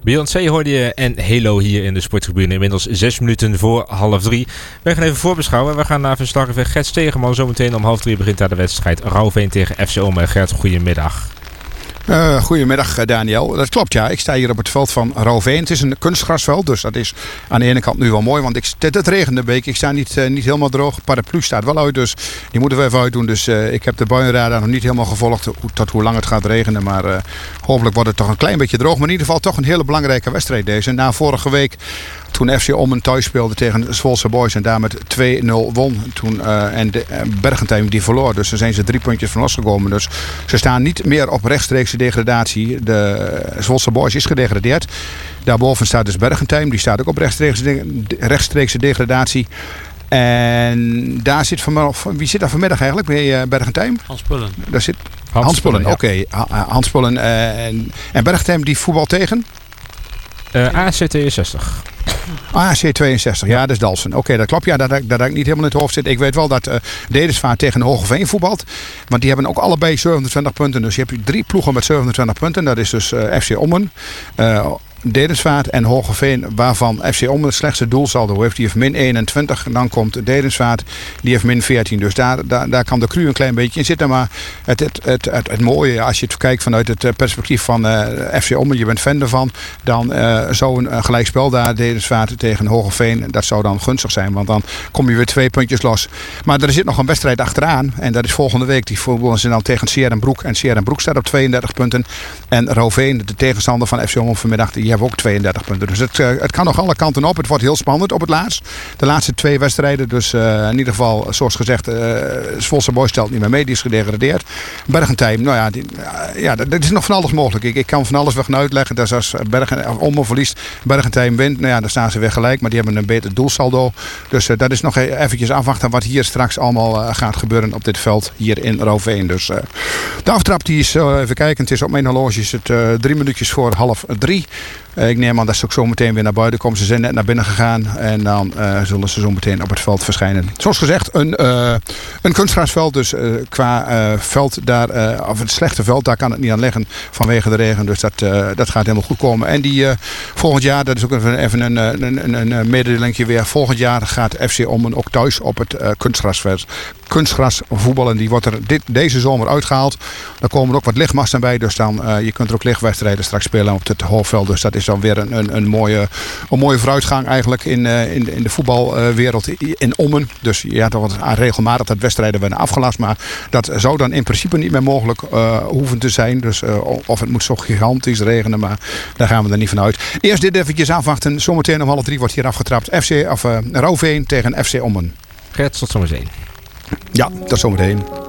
Beyoncé hoorde je en Halo hier in de Sporttribune. Inmiddels 6 minuten voor 2:30. Wij gaan even voorbeschouwen. We gaan naar verslaggever Gert Stegeman. Zometeen om 2:30 begint daar de wedstrijd Rauwveen tegen FC Ommen. Gert, goedemiddag. Goedemiddag Daniel. Dat klopt, ja. Ik sta hier op het veld van Rauwveen. Het is een kunstgrasveld, dus dat is aan de ene kant nu wel mooi. Want het regent een beetje. Ik sta niet helemaal droog. Paraplu staat wel uit, dus die moeten we even uitdoen. Dus ik heb de buienradar nog niet helemaal gevolgd tot hoe lang het gaat regenen. Maar hopelijk wordt het toch een klein beetje droog. Maar in ieder geval toch een hele belangrijke wedstrijd deze. Na vorige week, toen FC Ommen thuis speelde tegen Zwolse Boys en daar met 2-0 won. En Bergentheim die verloor. Dus daar zijn ze 3 puntjes van losgekomen. Dus ze staan niet meer op rechtstreekse degradatie. De Zwolse Boys is gedegradeerd. Daarboven staat dus Bergentheim. Die staat ook op rechtstreekse degradatie. En daar zit wie zit daar vanmiddag eigenlijk bij Bergentheim? Hans Pullen. Daar zit Hans Pullen, ja. Oké. Hans Pullen en Bergentheim die voetbal tegen? AC 62. AC 62, ja, dat is Dalsen. Oké, dat klopt. Ja, dat ik niet helemaal in het hoofd zit. Ik weet wel dat Dedensvaart tegen Hogeveen voetbalt. Want die hebben ook allebei 27 punten. Dus je hebt 3 ploegen met 27 punten. Dat is dus FC Ommen, Dedensvaart en Hogeveen, waarvan FC Ommen het slechtste doelsaldo heeft. Die heeft min 21. En dan komt Dedensvaart, die heeft min 14. Dus daar kan de cru een klein beetje in zitten. Maar het mooie, als je het kijkt vanuit het perspectief van FC Ommen, je bent fan ervan, dan zou een gelijkspel daar, Dedensvaart tegen Hogeveen, dat zou dan gunstig zijn. Want dan kom je weer 2 puntjes los. Maar er zit nog een wedstrijd achteraan. En dat is volgende week. Die voetballen ze dan tegen Sierenbroek. En Sierenbroek staat op 32 punten. En Rauwveen, de tegenstander van FC Ommen vanmiddag, die hebben ook 32 punten. Dus het kan nog alle kanten op. Het wordt heel spannend op het laatst. De laatste 2 wedstrijden. Dus in ieder geval, zoals gezegd, Zwolse Boys stelt niet meer mee. Die is gedegradeerd. Bergentheim, nou ja, dat is nog van alles mogelijk. Ik kan van alles weer gaan uitleggen. Dus als Ommen verliest, Bergentheim wint, nou ja, dan staan ze weer gelijk. Maar die hebben een beter doelsaldo. Dus dat is nog eventjes afwachten wat hier straks allemaal gaat gebeuren op dit veld hier in Rauwveen. Dus de aftrap die is, even kijken, het is op mijn horloge is het 3 minuutjes voor 2:30. Ik neem aan dat ze ook zo meteen weer naar buiten komen. Ze zijn net naar binnen gegaan en dan zullen ze zo meteen op het veld verschijnen. Zoals gezegd, een kunstgrasveld. Dus qua veld daar, of het slechte veld, daar kan het niet aan liggen vanwege de regen. Dus dat gaat helemaal goed komen. En die volgend jaar, dat is ook even een mededelingje weer. Volgend jaar gaat FC Ommen ook thuis op het kunstgras voetballen. Die wordt er deze zomer uitgehaald. Daar komen ook wat lichtmasten bij. Dus dan je kunt er ook lichtwedstrijden straks spelen op het hoofdveld. Dus dat is dan weer een mooie vooruitgang eigenlijk in de voetbalwereld in Ommen. Dus ja, dat wordt regelmatig dat wedstrijden werden afgelast. Maar dat zou dan in principe niet meer mogelijk hoeven te zijn. Dus of het moet zo gigantisch regenen. Maar daar gaan we er niet van uit. Eerst dit eventjes afwachten. Zometeen om 2:30 wordt hier afgetrapt. Rauwveen tegen FC Ommen. Gert, tot zometeen. Ja, tot zometeen.